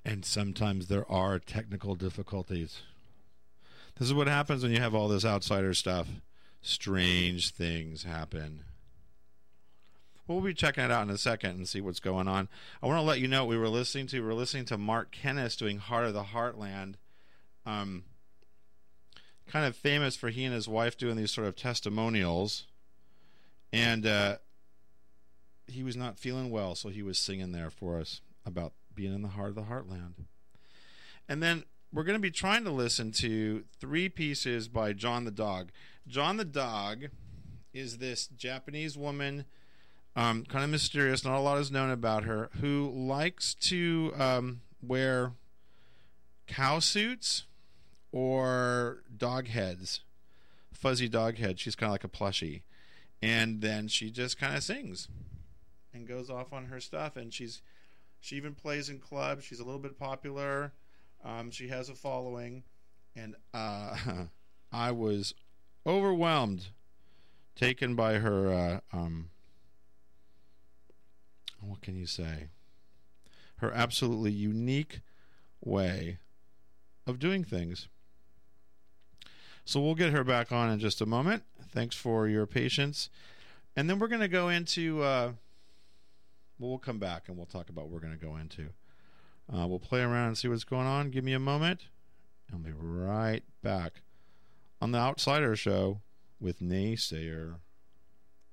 And sometimes there are technical difficulties. This is what happens when you have all this outsider stuff. Strange things happen. We'll be checking it out in a second and see what's going on. I want to let you know what we were listening to. We were listening to Mark Kennis doing Heart of the Heartland. Kind of famous for he and his wife doing these sort of testimonials. And he was not feeling well, so he was singing there for us about being in the heart of the heartland. And then we're going to be trying to listen to 3 pieces by John the Dog. John the Dog is this Japanese woman, kind of mysterious, not a lot is known about her, who likes to wear cow suits or dog heads, fuzzy dog heads. She's kind of like a plushie. And then she just kind of sings and goes off on her stuff, and she even plays in clubs. She's a little bit popular. She has a following, and I was overwhelmed, taken by her. What can you say? Her absolutely unique way of doing things. So we'll get her back on in just a moment. Thanks for your patience, and then we're going to go into. We'll come back and we'll talk about what we're going to go into. We'll play around and see what's going on. Give me a moment. I'll be right back on the Outsider Show with Naysayer.